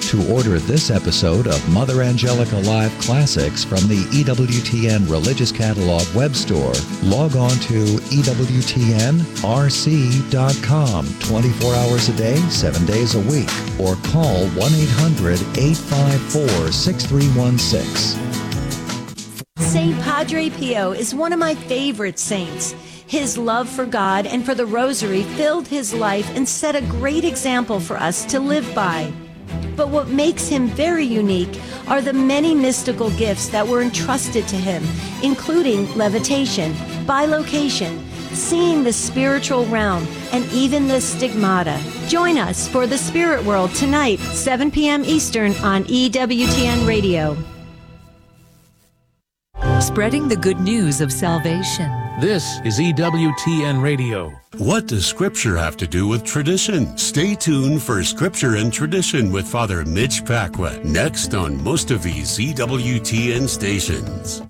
To order this episode of Mother Angelica Live Classics from the EWTN Religious Catalog web store, log on to EWTNRC.com 24 hours a day, 7 days a week, or call 1-800-854-6316. St. Padre Pio is one of my favorite saints. His love for God and for the Rosary filled his life and set a great example for us to live by. But what makes him very unique are the many mystical gifts that were entrusted to him, including levitation, bilocation, seeing the spiritual realm, and even the stigmata. Join us for The Spirit World tonight, 7 p.m. Eastern on EWTN Radio. Spreading the good news of salvation. This is EWTN Radio. What does Scripture have to do with tradition? Stay tuned for Scripture and Tradition with Father Mitch Pacwa, next on most of these EWTN stations.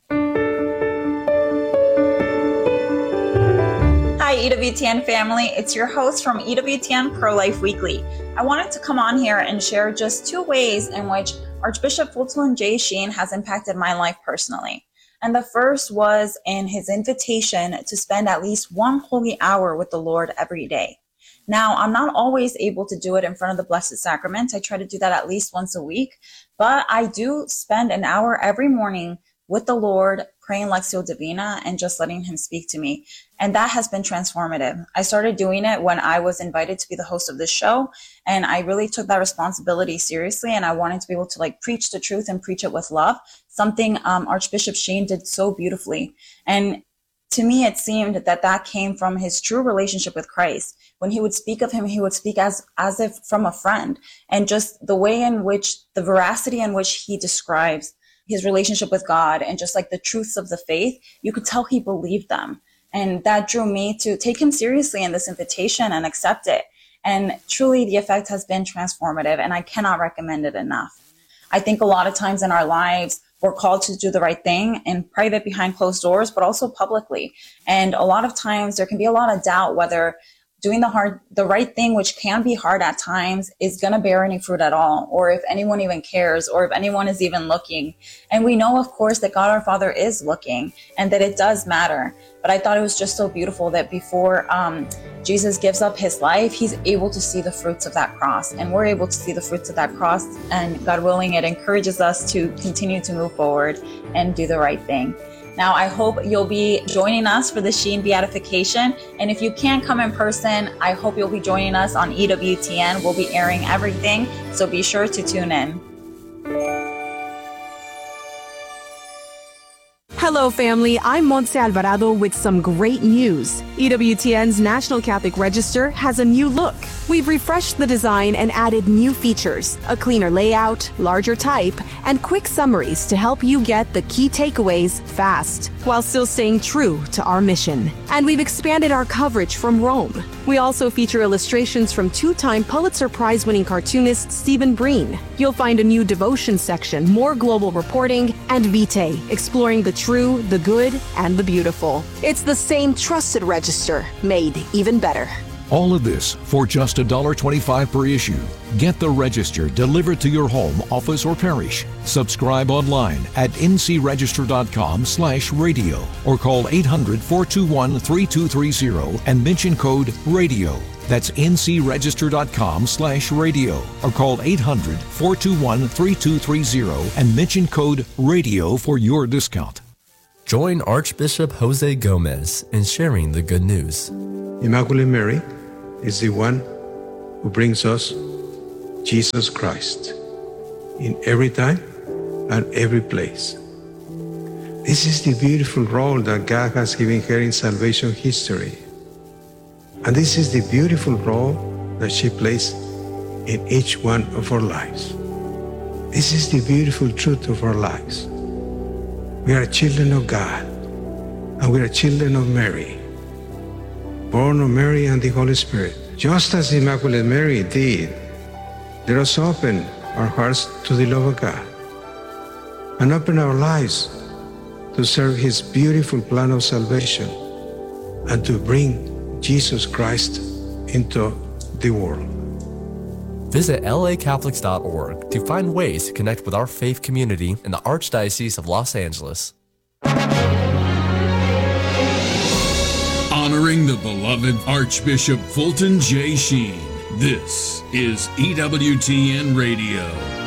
Hi, EWTN family. It's your host from EWTN Pro-Life Weekly. I wanted to come on here and share just 2 ways in which Archbishop Fulton J. Sheen has impacted my life personally. And the first was in his invitation to spend at least 1 holy hour with the Lord every day. Now, I'm not always able to do it in front of the Blessed Sacrament. I try to do that at least once a week, but I do spend an hour every morning with the Lord, praying Lectio Divina and just letting him speak to me. And that has been transformative. I started doing it when I was invited to be the host of this show, and I really took that responsibility seriously, and I wanted to be able to preach the truth and preach it with love, something Archbishop Sheen did so beautifully. And to me, it seemed that came from his true relationship with Christ. When he would speak of him, he would speak as if from a friend, and just the way in which, the veracity in which he describes his relationship with God and just the truths of the faith, you could tell he believed them. And that drew me to take him seriously in this invitation and accept it. And truly the effect has been transformative, and I cannot recommend it enough. I think a lot of times in our lives, we're called to do the right thing in private behind closed doors, but also publicly. And a lot of times there can be a lot of doubt whether doing the right thing, which can be hard at times, is going to bear any fruit at all, or if anyone even cares, or if anyone is even looking. And we know, of course, that God our Father is looking and that it does matter. But I thought it was just so beautiful that before Jesus gives up his life, he's able to see the fruits of that cross. And we're able to see the fruits of that cross. And God willing, it encourages us to continue to move forward and do the right thing. Now, I hope you'll be joining us for the Sheen Beatification. And if you can't come in person, I hope you'll be joining us on EWTN. We'll be airing everything, so be sure to tune in. Hello, family. I'm Montse Alvarado with some great news. EWTN's National Catholic Register has a new look. We've refreshed the design and added new features, a cleaner layout, larger type, and quick summaries to help you get the key takeaways fast, while still staying true to our mission. And we've expanded our coverage from Rome. We also feature illustrations from 2-time Pulitzer Prize-winning cartoonist Stephen Breen. You'll find a new devotion section, more global reporting, and Vitae, exploring the true, the good, and the beautiful. It's the same trusted register, made even better. All of this for just $1.25 per issue. Get the Register delivered to your home, office, or parish. Subscribe online at ncregister.com/radio or call 800-421-3230 and mention code RADIO. That's ncregister.com/radio or call 800-421-3230 and mention code RADIO for your discount. Join Archbishop Jose Gomez in sharing the good news. Immaculate Mary is the one who brings us Jesus Christ in every time and every place. This is the beautiful role that God has given her in salvation history. And this is the beautiful role that she plays in each one of our lives. This is the beautiful truth of our lives. We are children of God, and we are children of Mary, born of Mary and the Holy Spirit. Just as Immaculate Mary did, let us open our hearts to the love of God and open our lives to serve His beautiful plan of salvation and to bring Jesus Christ into the world. Visit lacatholics.org to find ways to connect with our faith community in the Archdiocese of Los Angeles. Honoring the beloved Archbishop Fulton J. Sheen. This is EWTN Radio.